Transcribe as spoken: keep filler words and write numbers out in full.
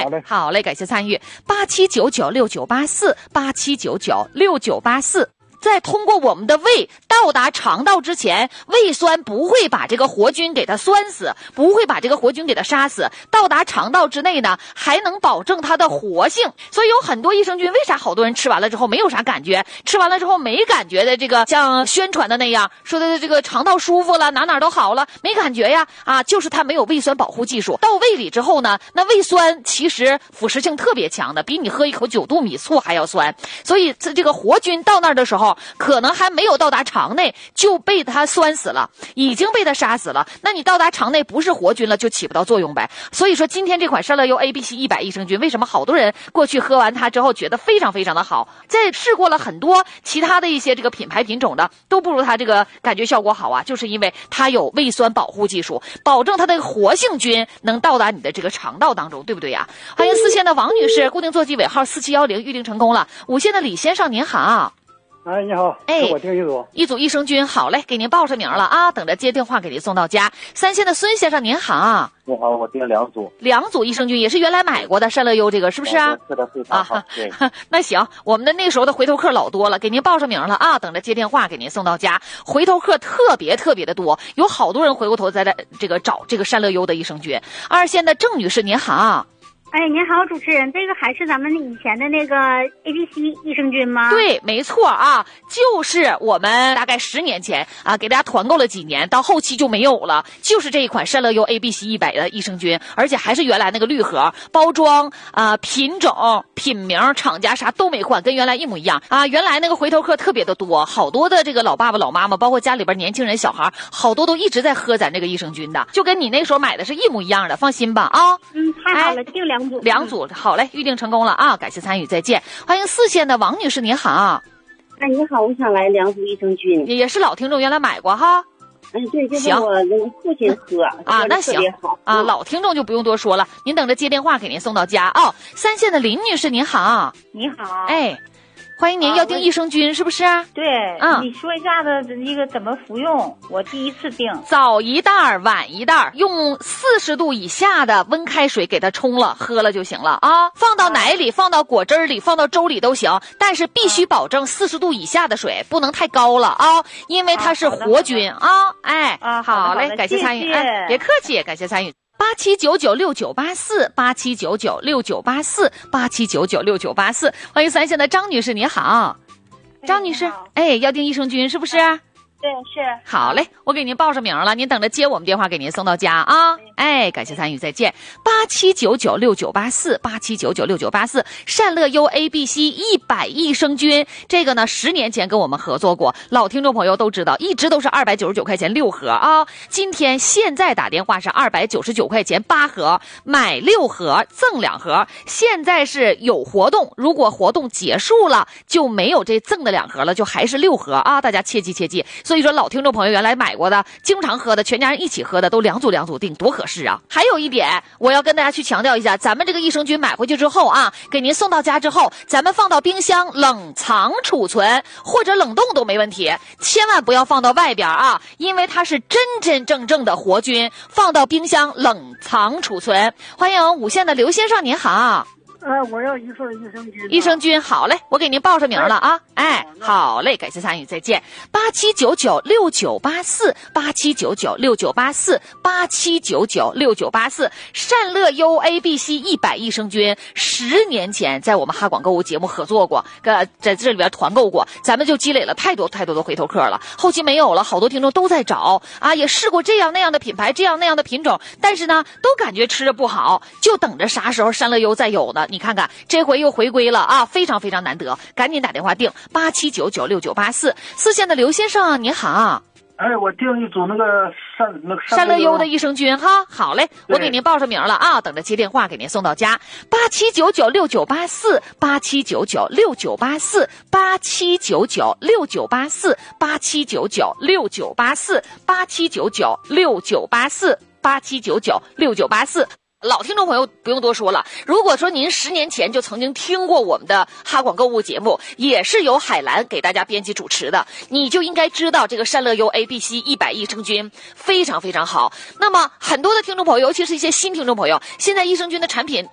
好嘞， 好嘞，感谢参与。八七九九六九八四，八七九九六九八四。在通过我们的胃到达肠道之前，胃酸不会把这个活菌给它酸死，不会把这个活菌给它杀死。到达肠道之内呢，还能保证它的活性。所以有很多益生菌，为啥好多人吃完了之后没有啥感觉？吃完了之后没感觉的，这个像宣传的那样说的这个肠道舒服了，哪哪都好了，没感觉呀？啊，就是它没有胃酸保护技术。到胃里之后呢，那胃酸其实腐蚀性特别强的，比你喝一口九度米醋还要酸。所以这个活菌到那儿的时候，可能还没有到达肠内就被它酸死了，已经被它杀死了。那你到达肠内不是活菌了，就起不到作用呗。所以说今天这款善乐优 A B C 一百益生菌，为什么好多人过去喝完它之后觉得非常非常的好，在试过了很多其他的一些这个品牌品种的，都不如它这个感觉效果好啊，就是因为它有胃酸保护技术，保证它的活性菌能到达你的这个肠道当中，对不对呀？欢迎四线的王女士，固定座机尾号四七一零，预定成功了。五线的李先生您好。 哎，你好， 哎， 我订一组， 一组益生菌，好嘞，给您报上名了啊，等着接电话给您送到家。三线的孙先生您好， 你好，我订两组， 两组益生菌也是原来买过的善乐优这个是不是啊？ 吃的非常好，对。 那行，我们的那时候的回头客老多了，给您报上名了啊，等着接电话给您送到家。回头客特别特别的多，有好多人回过头在这个找这个善乐优的益生菌。二线的郑女士您好。 哎，您好，主持人，这个还是咱们以前的那个 A B C 益生菌吗？ 对，没错啊，就是我们大概十年前啊，给大家团购了几年，到后期就没有了，就是这一款善乐优 A B C 一百的益生菌，而且还是原来那个绿盒，包装啊、品种、品名、厂家啥都没换，跟原来一模一样啊。原来那个回头客特别的多，好多的这个老爸爸、老妈妈，包括家里边年轻人、小孩，好多都一直在喝咱这个益生菌的，就跟你那时候买的是一模一样的，放心吧啊。 嗯，太好了， 哎、 订两组。 两组，好嘞，预定成功了啊！感谢参与，再见。欢迎四线的王女士，您好。 哎，你好，我想来两组益生菌。 也是老听众，原来买过哈。 哎，对，就是我那个父亲喝啊，那行啊，老听众就不用多说了，您等着接电话给您送到家哦。三线的林女士，您好。 你好。 哎。欢迎您，要订益生菌、啊、是不是？ 对， 嗯， 你说一下子这个怎么服用？我第一次订， 早一袋晚一袋，用四十度以下的温开水给它冲了，喝了就行了啊。放到奶里、放到果汁里、放到粥里都行，但是必须保证四十度以下的水，不能太高了啊，因为它是活菌啊。哎， 啊， 好嘞，感谢参与，哎，别客气，感谢参与。八七九九六九八四，八七九九六九八四，八七九九六九八四，欢迎三线的张女士，你好，张女士，哎，要订益生菌是不是？ 对，是。 好嘞，我给您报上名了，您等着接我们电话给您送到家啊。哎，感谢参与，再见。八七九九六九八四，八七九九六九八四，善乐优 A B C 一百益生菌，这个呢，十年前跟我们合作过，老听众朋友都知道，一直都是二百九十九块钱六盒啊。今天现在打电话是二百九十九块钱八盒，买六盒赠两盒。现在是有活动，如果活动结束了，就没有这赠的两盒了，就还是六盒啊，大家切记切记。所以说，老听众朋友原来买过的、经常喝的、全家人一起喝的，都两组两组订，多合适啊！还有一点，我要跟大家去强调一下，咱们这个益生菌买回去之后啊，给您送到家之后，咱们放到冰箱冷藏储存或者冷冻都没问题，千万不要放到外边啊，因为它是真真正正的活菌，放到冰箱冷藏储存。欢迎五线的刘先生，您好。 哎，我要一份益生菌。 益生菌，好嘞，我给您报上名了啊。哎，好嘞，感谢参与，再见。八七九九六九八四，八七九九六九八四，八七九九六九八四，善乐优 A B C 一百益生菌，十年前在我们哈广购物节目合作过，呃，在这里边团购过，咱们就积累了太多太多的回头客了。后期没有了，好多听众都在找啊，也试过这样那样的品牌，这样那样的品种，但是呢，都感觉吃着不好，就等着啥时候善乐优再有呢？你看看，这回又回归了啊，非常非常难得，赶紧打电话订八七九九六九八四。四线的刘先生，您好。 哎，我订一组那个善那个善乐优的益生菌哈，好嘞，我给您报上名了啊，等着接电话给您送到家。八七九九六九八四，八七九九六九八四，八七九九六九八四，八七九九六九八四，八七九九六九八四，八七九九六九八四。老听众朋友不用多说了，如果说您十年前就曾经听过我们的哈广购物节目，也是由海兰给大家编辑主持的，你就应该知道这个善乐优 A B C 一百益生菌非常非常好。那么很多的听众朋友，尤其是一些新听众朋友，现在益生菌的产品